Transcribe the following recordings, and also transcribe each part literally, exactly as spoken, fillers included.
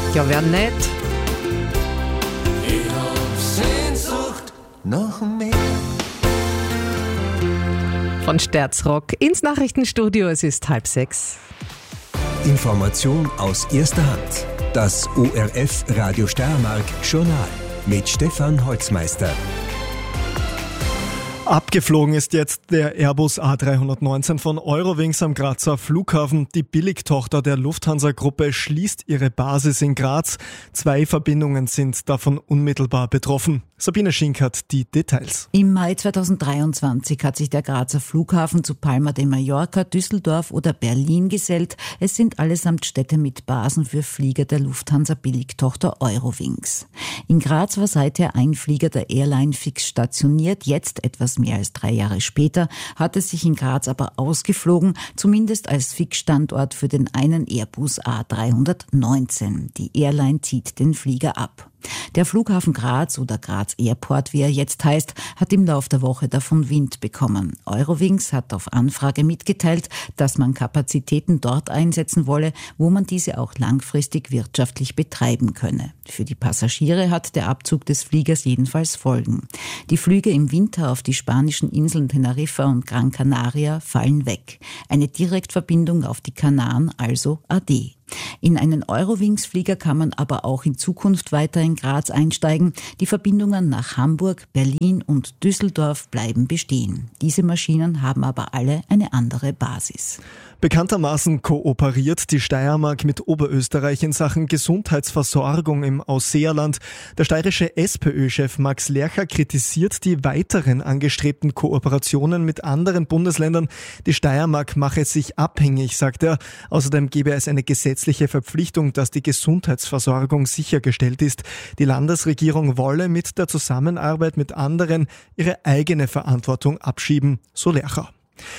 Ja, wer nicht? Ich hab Sehnsucht nach mehr. Von Sterzrock ins Nachrichtenstudio, es ist halb sechs. Information aus erster Hand. Das O R F Radio Steiermark Journal mit Stefan Holzmeister. Abgeflogen ist jetzt der Airbus A dreihundertneunzehn von Eurowings am Grazer Flughafen. Die Billigtochter der Lufthansa-Gruppe schließt ihre Basis in Graz. Zwei Verbindungen sind davon unmittelbar betroffen. Sabine Schink hat die Details. Im Mai zweitausenddreiundzwanzig hat sich der Grazer Flughafen zu Palma de Mallorca, Düsseldorf oder Berlin gesellt. Es sind allesamt Städte mit Basen für Flieger der Lufthansa-Billigtochter Eurowings. In Graz war seither ein Flieger der Airline fix stationiert. Jetzt, etwas mehr als drei Jahre später, hat es sich in Graz aber ausgeflogen, zumindest als Fixstandort für den einen Airbus A dreihundertneunzehn. Die Airline zieht den Flieger ab. Der Flughafen Graz oder Graz Airport, wie er jetzt heißt, hat im Lauf der Woche davon Wind bekommen. Eurowings hat auf Anfrage mitgeteilt, dass man Kapazitäten dort einsetzen wolle, wo man diese auch langfristig wirtschaftlich betreiben könne. Für die Passagiere hat der Abzug des Fliegers jedenfalls Folgen. Die Flüge im Winter auf die spanischen Inseln Teneriffa und Gran Canaria fallen weg. Eine Direktverbindung auf die Kanaren also ade. In einen Eurowings-Flieger kann man aber auch in Zukunft weiter in Graz einsteigen. Die Verbindungen nach Hamburg, Berlin und Düsseldorf bleiben bestehen. Diese Maschinen haben aber alle eine andere Basis. Bekanntermaßen kooperiert die Steiermark mit Oberösterreich in Sachen Gesundheitsversorgung im Ausseerland. Der steirische SPÖ-Chef Max Lercher kritisiert die weiteren angestrebten Kooperationen mit anderen Bundesländern. Die Steiermark mache sich abhängig, sagt er. Außerdem gebe es eine gesetzliche Verpflichtung, dass die Gesundheitsversorgung sichergestellt ist. Die Landesregierung wolle mit der Zusammenarbeit mit anderen ihre eigene Verantwortung abschieben, so Lercher.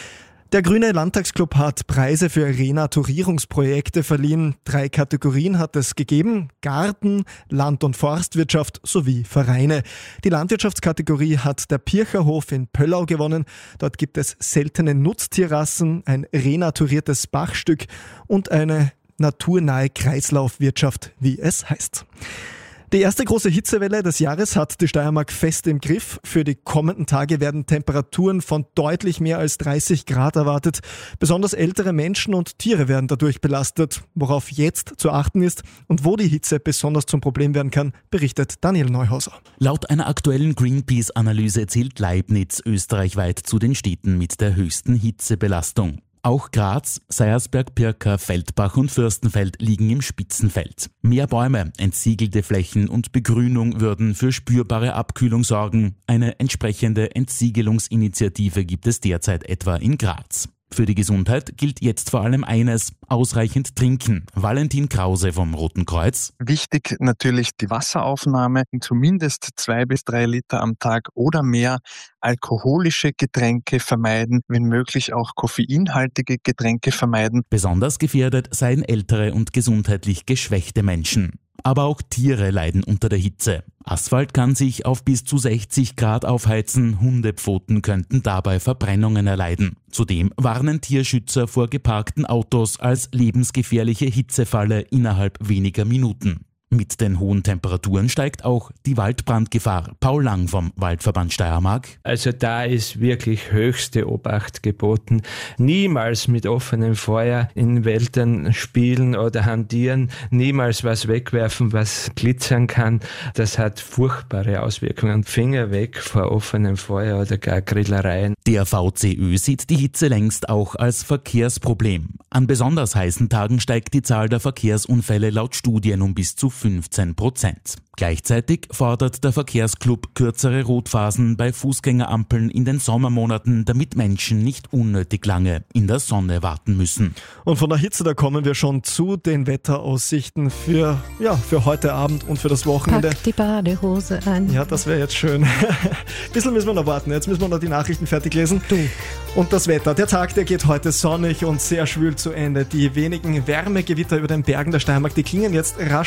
Der Grüne Landtagsclub hat Preise für Renaturierungsprojekte verliehen. Drei Kategorien hat es gegeben: Garten, Land- und Forstwirtschaft sowie Vereine. Die Landwirtschaftskategorie hat der Pircherhof in Pöllau gewonnen. Dort gibt es seltene Nutztierrassen, ein renaturiertes Bachstück und eine naturnahe Kreislaufwirtschaft, wie es heißt. Die erste große Hitzewelle des Jahres hat die Steiermark fest im Griff. Für die kommenden Tage werden Temperaturen von deutlich mehr als dreißig Grad erwartet. Besonders ältere Menschen und Tiere werden dadurch belastet. Worauf jetzt zu achten ist und wo die Hitze besonders zum Problem werden kann, berichtet Daniel Neuhauser. Laut einer aktuellen Greenpeace-Analyse zählt Leibniz österreichweit zu den Städten mit der höchsten Hitzebelastung. Auch Graz, Seiersberg, Pirka, Feldbach und Fürstenfeld liegen im Spitzenfeld. Mehr Bäume, entsiegelte Flächen und Begrünung würden für spürbare Abkühlung sorgen. Eine entsprechende Entsiegelungsinitiative gibt es derzeit etwa in Graz. Für die Gesundheit gilt jetzt vor allem eines: ausreichend trinken. Valentin Krause vom Roten Kreuz. Wichtig natürlich die Wasseraufnahme, zumindest zwei bis drei Liter am Tag oder mehr. Alkoholische Getränke vermeiden, wenn möglich auch koffeinhaltige Getränke vermeiden. Besonders gefährdet seien ältere und gesundheitlich geschwächte Menschen. Aber auch Tiere leiden unter der Hitze. Asphalt kann sich auf bis zu sechzig Grad aufheizen, Hundepfoten könnten dabei Verbrennungen erleiden. Zudem warnen Tierschützer vor geparkten Autos als lebensgefährliche Hitzefalle innerhalb weniger Minuten. Mit den hohen Temperaturen steigt auch die Waldbrandgefahr. Paul Lang vom Waldverband Steiermark. Also da ist wirklich höchste Obacht geboten. Niemals mit offenem Feuer in Wäldern spielen oder hantieren. Niemals was wegwerfen, was glitzern kann. Das hat furchtbare Auswirkungen. Finger weg vor offenem Feuer oder gar Grillereien. Der V C Ö sieht die Hitze längst auch als Verkehrsproblem. An besonders heißen Tagen steigt die Zahl der Verkehrsunfälle laut Studien um bis zu fünfzehn Prozent. Gleichzeitig fordert der Verkehrsclub kürzere Rotphasen bei Fußgängerampeln in den Sommermonaten, damit Menschen nicht unnötig lange in der Sonne warten müssen. Und von der Hitze, da kommen wir schon zu den Wetteraussichten für, ja, für heute Abend und für das Wochenende. Pack die Badehose ein. Ja, das wäre jetzt schön. Ein bisschen müssen wir noch warten. Jetzt müssen wir noch die Nachrichten fertig lesen. Du. Und das Wetter. Der Tag, der geht heute sonnig und sehr schwül zu Ende. Die wenigen Wärmegewitter über den Bergen der Steiermark, die klingen jetzt rasch ab. Die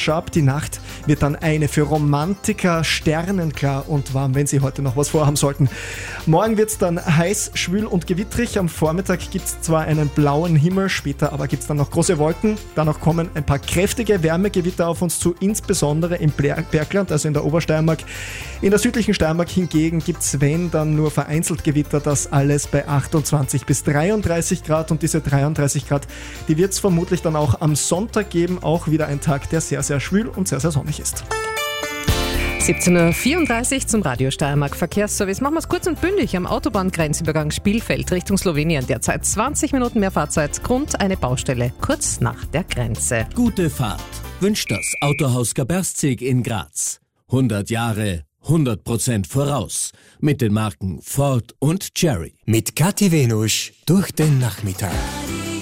Nacht wird dann eine für Romantiker sternenklar und warm, wenn Sie heute noch was vorhaben sollten. Morgen wird es dann heiß, schwül und gewittrig. Am Vormittag gibt es zwar einen blauen Himmel, später aber gibt es dann noch große Wolken. Danach kommen ein paar kräftige Wärmegewitter auf uns zu, insbesondere im Bergland, also in der Obersteiermark. In der südlichen Steiermark hingegen gibt es, wenn, dann nur vereinzelt Gewitter, das alles bei achtundzwanzig bis dreiunddreißig Grad. Und diese dreiunddreißig Grad, die wird es vermutlich dann auch am Sonntag geben. Auch wieder ein Tag, der sehr, sehr schwül und sehr, sehr sonnig ist. siebzehn Uhr vierunddreißig zum Radio Steiermark Verkehrsservice. Machen wir es kurz und bündig. Am Autobahngrenzübergang Spielfeld Richtung Slowenien derzeit zwanzig Minuten mehr Fahrzeit. Grund eine Baustelle kurz nach der Grenze. Gute Fahrt wünscht das Autohaus Gaberstzig in Graz. hundert Jahre, hundert Prozent voraus. Mit den Marken Ford und Cherry. Mit Kathi Venusch durch den Nachmittag.